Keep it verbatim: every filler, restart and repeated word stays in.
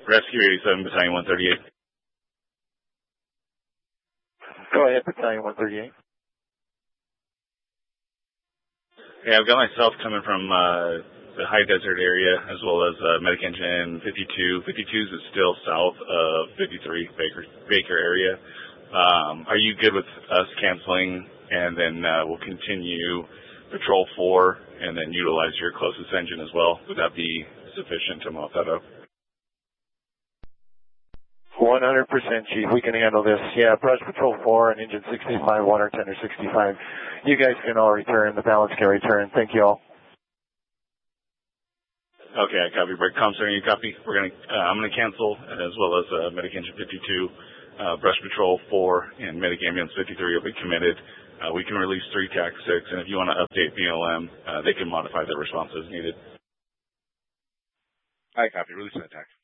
Rescue eighty-seven, Battalion one thirty-eight. Go ahead, Battalion one thirty-eight. Yeah, I've got myself coming from uh, the high desert area as well as uh, Medic Engine fifty-two. fifty-twos is still south of fifty-three, Baker, Baker area. Um, are you good with us canceling and then uh, we'll continue Patrol four and then utilize your closest engine as well? Would that be sufficient to mop that up? one hundred percent, Chief. We can handle this. Yeah, Brush Patrol four and Engine sixty-five, Water Tender sixty-five. You guys can all return. The balance can return. Thank you all. Okay, I copy. Break comms, sir. You copy? We're gonna. Uh, I'm gonna cancel as well as uh, Medic Engine fifty-two, uh, Brush Patrol four, and Medic Ambulance fifty-three will be committed. Uh, we can release three T A C six, and if you want to update B L M, uh, they can modify their response as needed. I copy. Release that T A C.